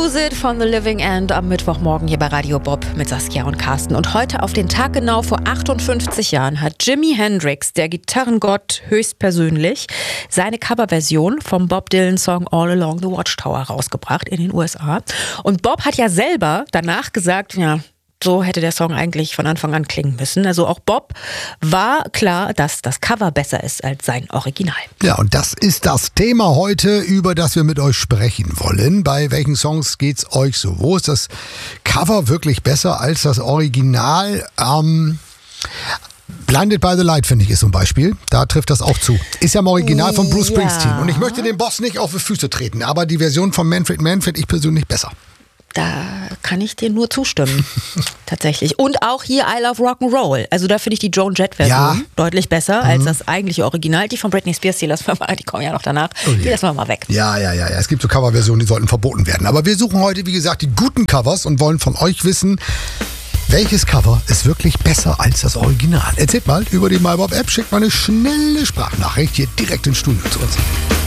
Lose It von The Living End am Mittwochmorgen hier bei Radio Bob mit Saskia und Carsten. Und heute auf den Tag genau vor 58 Jahren hat Jimi Hendrix, der Gitarrengott höchstpersönlich, seine Coverversion vom Bob Dylan-Song All Along the Watchtower rausgebracht in den USA. Und Bob hat ja selber danach gesagt, ja, so hätte der Song eigentlich von Anfang an klingen müssen. Also auch Bob war klar, dass das Cover besser ist als sein Original. Ja, und das ist das Thema heute, über das wir mit euch sprechen wollen. Bei welchen Songs geht's euch so? Wo ist das Cover wirklich besser als das Original? Blinded by the Light, finde ich, ist so ein Beispiel. Da trifft das auch zu. Ist ja im Original von Bruce Springsteen. Und ich möchte den Boss nicht auf die Füße treten, aber die Version von Manfred Mann finde ich persönlich besser. Da kann ich dir nur zustimmen, tatsächlich. Und auch hier I Love Rock'n'Roll. Also da finde ich die Joan Jett-Version deutlich besser als das eigentliche Original. Die von Britney Spears, die lassen wir mal, die kommen ja noch danach. Die lassen wir mal weg. Ja. Es gibt so Coverversionen, die sollten verboten werden. Aber wir suchen heute, wie gesagt, die guten Covers und wollen von euch wissen, welches Cover ist wirklich besser als das Original. Erzählt mal über die MyBob-App, schickt mal eine schnelle Sprachnachricht hier direkt ins Studio zu uns.